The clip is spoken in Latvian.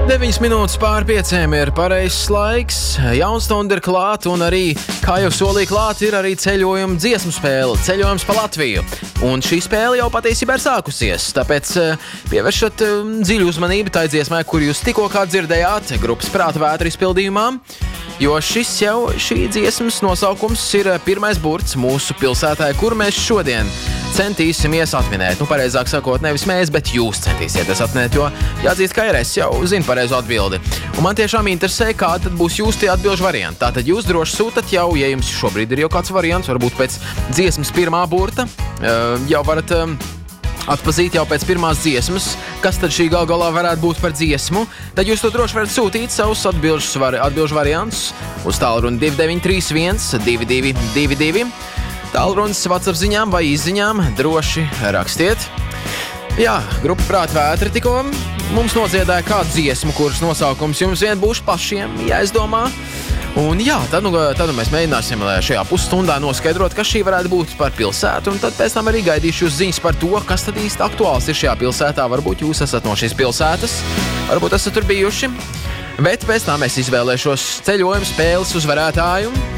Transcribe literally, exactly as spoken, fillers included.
deviņas minūtes pār pieciem ir pareizs laiks, jaunstunda ir klāt un arī, kā jau solīja klāt, ir arī ceļojuma dziesmu spēle, ceļojums pa Latviju. Un šī spēle jau patiesībā ir sākusies, tāpēc pievēršat dziļu uzmanību tai dziesmai, kur jūs tikko kā dzirdējāt grupas Prāta vētra izpildījumā, jo šis jau šī dziesmas nosaukums ir pirmais burts mūsu pilsētai, kur mēs šodien centīsimies atminēt. Nu, pareizāk sakot, nevis mēs, bet jūs centīsieties atminēt, jo jāatzīst, ka ir es jau zinu pareizo atbildi. Un man tiešām interesē, kā tad būs jūs tie atbilžu varianti. Tātad jūs droši sūtat jau, ja jums šobrīd ir jau kāds variants, varbūt pēc dziesmas pirmā burta, jau varat atpazīt jau pēc pirmās dziesmas, kas tad šī gal galā varētu būt par dziesmu, tad jūs to droši varat sūtīt savus atbilžu, atbilžu variantus uz tālruni divi deviņi trīs viens divi divi divi divi. Tālrunis WhatsApp ziņām vai izziņām droši rakstiet. Jā, grupa Prāta vētra tikko mums nodziedāja kādu dziesmu, kuras nosaukums jums vien būs pašiem jāizdomā. Un jā, tad nu, tad nu mēs mēģināsim šajā pusstundā noskaidrot, kas šī varētu būt par pilsētu, un tad pēc tam arī gaidīšu jūs ziņas par to, kas tad īsti aktuāls ir šajā pilsētā. Varbūt jūs esat no šīs pilsētas, varbūt esat tur bijuši, bet pēc tam es izvēlēšos ceļojumu spēles uzvarētāju.